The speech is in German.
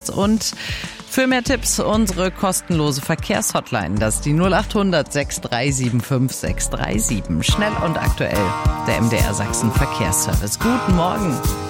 Podcasts und für mehr Tipps unsere kostenlose Verkehrshotline. Das ist die 0800 6375 637. Schnell und aktuell, der MDR Sachsen Verkehrsservice. Guten Morgen.